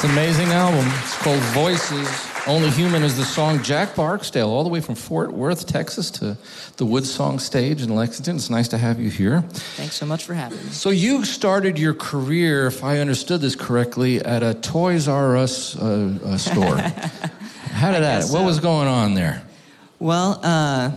It's an amazing album. It's called Voices. Only Human is the song. Jack Barksdale, all the way from Fort Worth, Texas, to the Woodsong stage in Lexington. It's nice to have you here. Thanks so much for having me. So you started your career, if I understood this correctly, at a Toys R Us store. How did that? What was going on there? Well,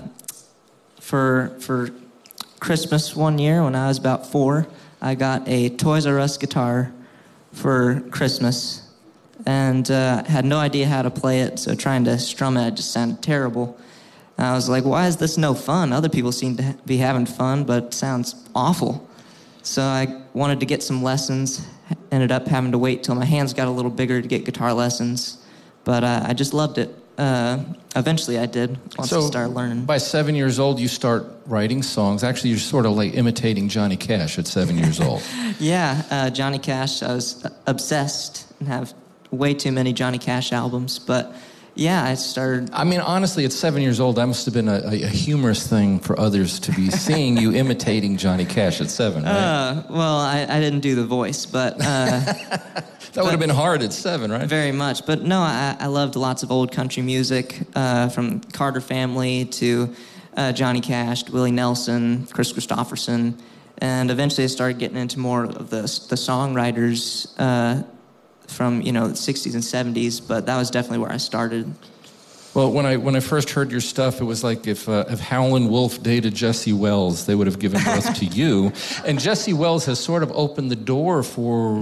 for Christmas one year when I was about 4, I got a Toys R Us guitar for Christmas. And had no idea how to play it, so trying to strum it just sounded terrible. And I was like, why is this no fun? Other people seem to be having fun, but it sounds awful. So I wanted to get some lessons, ended up having to wait till my hands got a little bigger to get guitar lessons. But I just loved it. Eventually I did, once I started learning. By 7 years old, you start writing songs. Actually, you're sort of like imitating Johnny Cash at 7 years old. Yeah, Johnny Cash, I was obsessed and have way too many Johnny Cash albums, but yeah, I started... I mean, honestly, at 7 years old, that must have been a humorous thing for others to be seeing you imitating Johnny Cash at 7, right? Well, I didn't do the voice, but... that would have been hard at 7, right? Very much, but no, I loved lots of old country music, from Carter Family to Johnny Cash, Willie Nelson, Chris Christopherson, and eventually I started getting into more of the songwriters from, the 60s and 70s, but that was definitely where I started. Well, when I first heard your stuff, it was like if Howlin' Wolf dated Jesse Wells, they would have given birth to you. And Jesse Wells has sort of opened the door for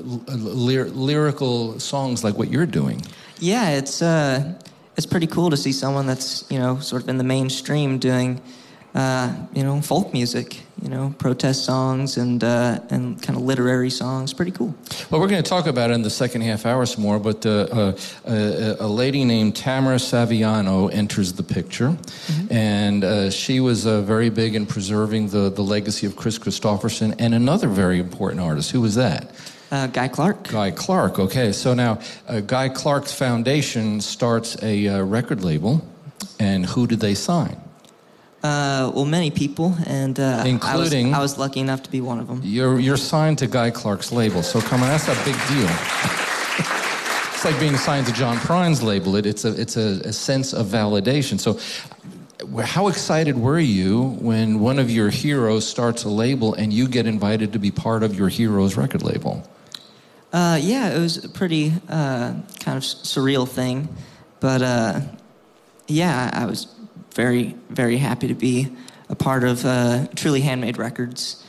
lyrical songs like what you're doing. Yeah, it's pretty cool to see someone that's, sort of in the mainstream doing, folk music, protest songs and kind of literary songs. Pretty cool. Well, we're going to talk about it in the second half hour some more, but a lady named Tamara Saviano enters the picture, and she was very big in preserving the legacy of Chris Christopherson and another very important artist. Who was that? Guy Clark. Guy Clark, okay. So now, Guy Clark's Foundation starts a record label, and who did they sign? Well, many people, and including I was lucky enough to be one of them. You're signed to Guy Clark's label, so come on, that's a big deal. It's like being signed to John Prine's label. It's a sense of validation. So, how excited were you when one of your heroes starts a label and you get invited to be part of your hero's record label? Yeah, it was a pretty kind of surreal thing, but yeah, I was very, very happy to be a part of Truly Handmade Records.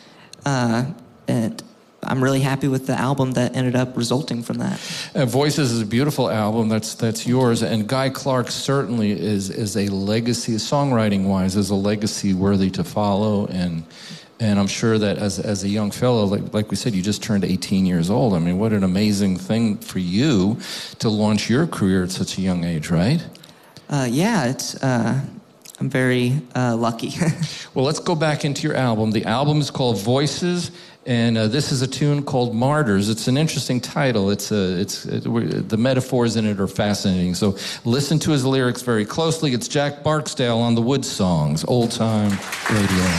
And I'm really happy with the album that ended up resulting from that. Voices is a beautiful album. That's yours. And Guy Clark certainly is a legacy, songwriting-wise, is a legacy worthy to follow. And I'm sure that as a young fellow, like we said, you just turned 18 years old. I mean, what an amazing thing for you to launch your career at such a young age, right? Yeah, it's... I'm very lucky. Well, let's go back into your album. The album is called Voices, and this is a tune called Martyrs. It's an interesting title. The metaphors in it are fascinating. So listen to his lyrics very closely. It's Jack Barksdale on the Woodsongs, Old Time Radio.